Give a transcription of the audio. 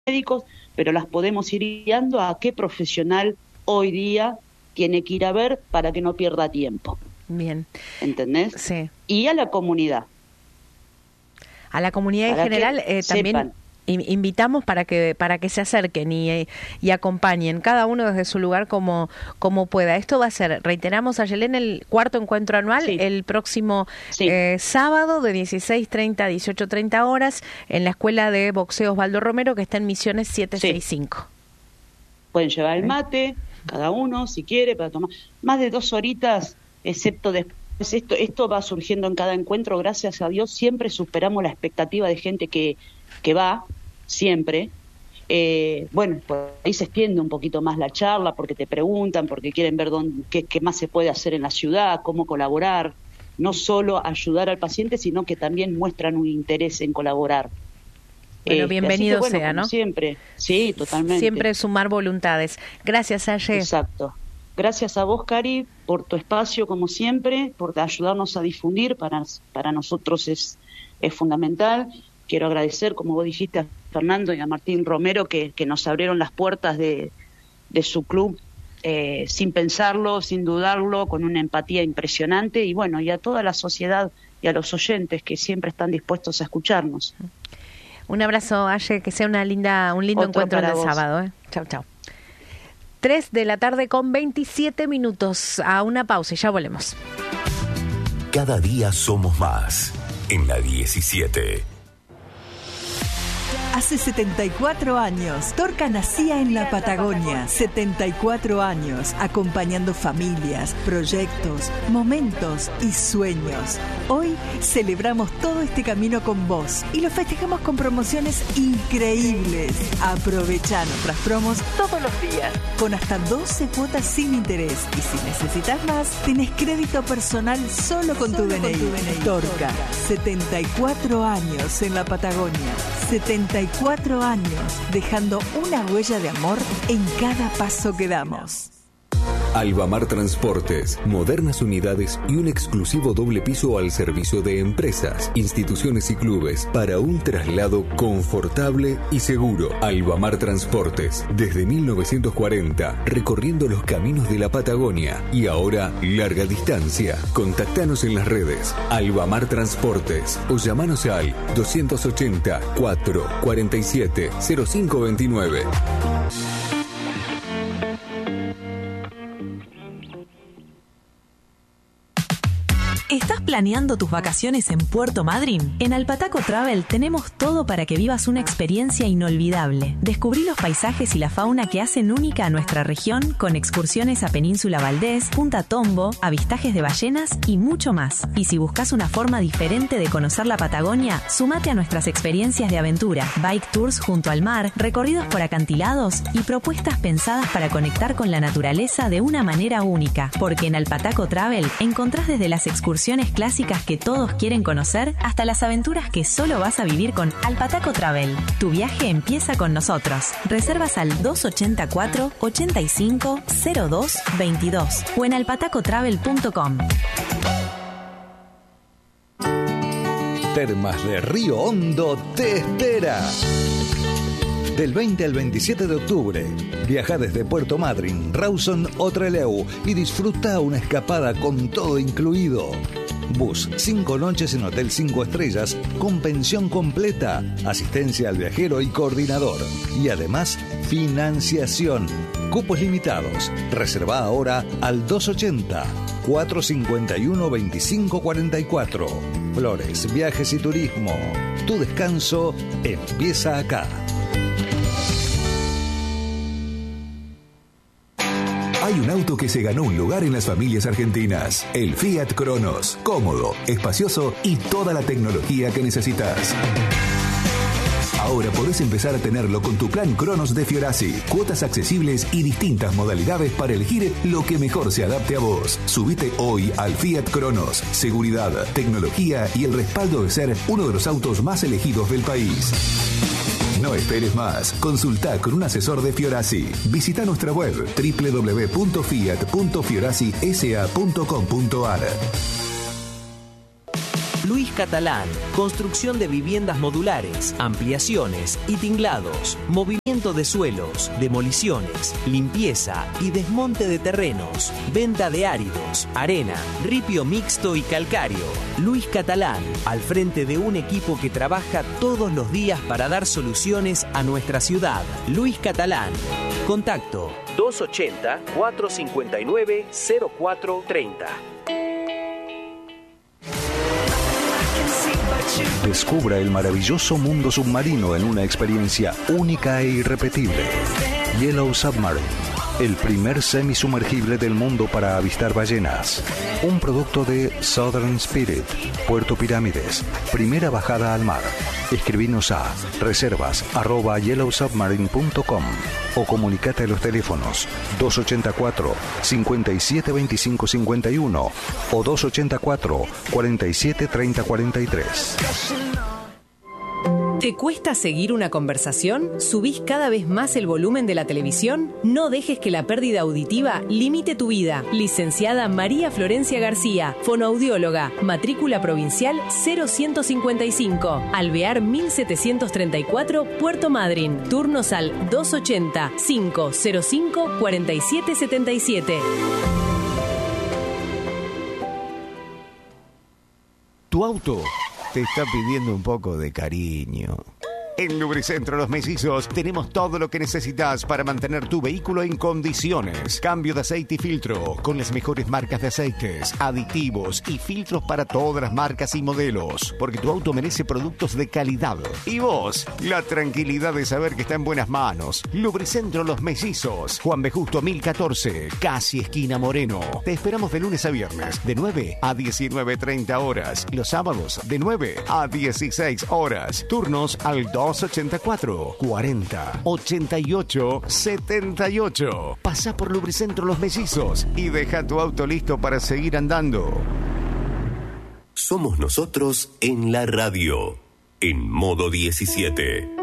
médicos, pero las podemos ir guiando a qué profesional hoy día tiene que ir a ver para que no pierda tiempo. Bien. ¿Entendés? Sí. Y a la comunidad. A la comunidad en general también invitamos para que se acerquen y acompañen cada uno desde su lugar como pueda. Esto va a ser, reiteramos, Ayelén, el cuarto encuentro anual, el próximo sábado de 16:30 a 18:30 horas en la Escuela de Boxeo Osvaldo Romero, que está en Misiones 765. Sí. Pueden llevar el mate, cada uno, si quiere, para tomar más de 2 horitas, excepto después. Esto va surgiendo en cada encuentro, gracias a Dios, siempre superamos la expectativa de gente que va, siempre. Bueno, por ahí se extiende un poquito más la charla, porque te preguntan, porque quieren ver qué más se puede hacer en la ciudad, cómo colaborar, no solo ayudar al paciente, sino que también muestran un interés en colaborar. Bueno, bienvenido sea, ¿no? Siempre, sí, totalmente. Siempre sumar voluntades. Gracias, Aye. Exacto. Gracias a vos, Cari, por tu espacio, como siempre, por ayudarnos a difundir. Para nosotros es fundamental. Quiero agradecer, como vos dijiste, a Fernando y a Martín Romero, que nos abrieron las puertas de su club sin pensarlo, sin dudarlo, con una empatía impresionante. Y bueno, y a toda la sociedad y a los oyentes que siempre están dispuestos a escucharnos. Un abrazo, Aye, que sea un lindo encuentro el sábado. Chau, chau. 3:27 p.m. A una pausa y ya volvemos. Cada día somos más en la 17. Hace 74 años, Torca nacía en la Patagonia. 74 años, acompañando familias, proyectos, momentos y sueños. Hoy celebramos todo este camino con vos y lo festejamos con promociones increíbles. Aprovecha nuestras promos todos los días, con hasta 12 cuotas sin interés. Y si necesitas más, tenés crédito personal solo con tu DNI. Torca, 74 años en la Patagonia. 74 años, dejando una huella de amor en cada paso que damos. Albamar Transportes, modernas unidades y un exclusivo doble piso al servicio de empresas, instituciones y clubes para un traslado confortable y seguro. Albamar Transportes, desde 1940, recorriendo los caminos de la Patagonia y ahora larga distancia. Contactanos en las redes Albamar Transportes o llamanos al 280 447 0529. ¿Estás planeando tus vacaciones en Puerto Madryn? En Alpataco Travel tenemos todo para que vivas una experiencia inolvidable. Descubrí los paisajes y la fauna que hacen única a nuestra región, con excursiones a Península Valdés, Punta Tombo, avistajes de ballenas y mucho más. Y si buscas una forma diferente de conocer la Patagonia, sumate a nuestras experiencias de aventura, bike tours junto al mar, recorridos por acantilados y propuestas pensadas para conectar con la naturaleza de una manera única. Porque en Alpataco Travel encontrás desde las excursiones clásicas que todos quieren conocer hasta las aventuras que solo vas a vivir con Alpataco Travel. Tu viaje empieza con nosotros. Reservas al 284 85 02 22 o en alpatacotravel.com. Termas de Río Hondo te espera. Del 20 al 27 de octubre, viaja desde Puerto Madryn, Rawson o Trelew y disfruta una escapada con todo incluido. Bus, 5 noches en Hotel 5 estrellas, con pensión completa, asistencia al viajero y coordinador. Y además, financiación. Cupos limitados. Reserva ahora al 280-451-2544. Flores, Viajes y Turismo. Tu descanso empieza acá. Hay un auto que se ganó un lugar en las familias argentinas. El Fiat Cronos. Cómodo, espacioso y toda la tecnología que necesitas. Ahora podés empezar a tenerlo con tu plan Cronos de Fiorasi. Cuotas accesibles y distintas modalidades para elegir lo que mejor se adapte a vos. Subite hoy al Fiat Cronos. Seguridad, tecnología y el respaldo de ser uno de los autos más elegidos del país. No esperes más. Consultá con un asesor de Fiorasi. Visita nuestra web www.fiat.fiorasisa.com.ar. Luis Catalán. Construcción de viviendas modulares, ampliaciones y tinglados, movimiento de suelos, demoliciones, limpieza y desmonte de terrenos, venta de áridos, arena, ripio mixto y calcáreo. Luis Catalán, al frente de un equipo que trabaja todos los días para dar soluciones a nuestra ciudad. Luis Catalán. Contacto 280-459-0430. Descubra el maravilloso mundo submarino en una experiencia única e irrepetible. Yellow Submarine, el primer semisumergible del mundo para avistar ballenas. Un producto de Southern Spirit, Puerto Pirámides. Primera bajada al mar. Escribinos a reservas@yellowsubmarine.com o comunicate a los teléfonos 284-572551 o 284-473043. ¿Te cuesta seguir una conversación? ¿Subís cada vez más el volumen de la televisión? No dejes que la pérdida auditiva limite tu vida. Licenciada María Florencia García, fonoaudióloga, matrícula provincial 0155, Alvear 1734, Puerto Madryn. Turnos al 280-505-4777. Tu auto te está pidiendo un poco de cariño. En Lubricentro Los Mellizos tenemos todo lo que necesitas para mantener tu vehículo en condiciones. Cambio de aceite y filtro con las mejores marcas de aceites, aditivos y filtros para todas las marcas y modelos. Porque tu auto merece productos de calidad. Y vos, la tranquilidad de saber que está en buenas manos. Lubricentro Los Mellizos, Juan B. Justo 1014, casi esquina Moreno. Te esperamos de lunes a viernes, de 9 a 19:30 horas. Los sábados, de 9 a 16 horas. Turnos al 284 40 88 78. Pasa por Lubricentro Los Mellizos y deja tu auto listo para seguir andando. Somos nosotros en la radio, en modo 17.